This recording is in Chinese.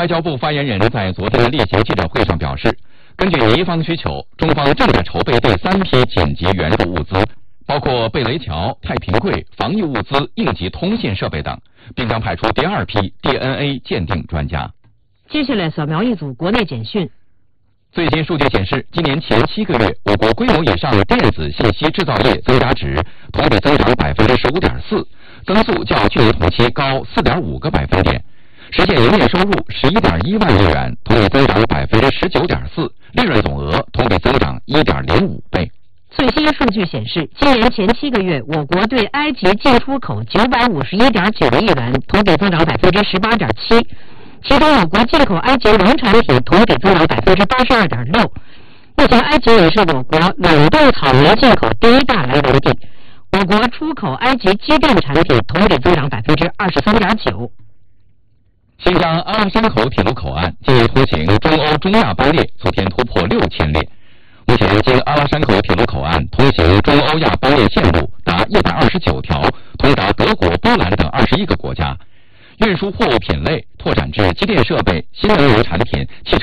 外交部发言人在昨天的例行记者会上表示，根据尼方需求，中方正在筹备第3批紧急援助物资，包括贝雷桥、太平柜、防疫物资、应急通信设备等，并将派出第2批 DNA 鉴定专家。 接下来扫描一组国内简讯。 最新数据显示，今年前7个月，我国规模以上电子信息制造业增加值同比增长 15.4%， 增速较去年同期高 4.5个百分点，实现营业收入11.1万亿元，同比增长 19.4%， 利润总额同比增长 1.05 倍。 最新数据显示，今年前7个月，我国对埃及进出口951.9亿元，同比增长 18.7%。其中，我国进口埃及农产品同比增长 82.6%。目前，埃及也是我国冷冻草莓进口第1大来源地。我国出口埃及机电产品同比增长 23.9%。 新疆阿拉山口铁路口岸近日通行中欧中亚班列昨天突破6000列。目前，经阿拉山口铁路口岸通行中欧亚班列线路达129条，通达德国、波兰等21个国家。运输货物品类拓展至机电设备、新能源产品、汽车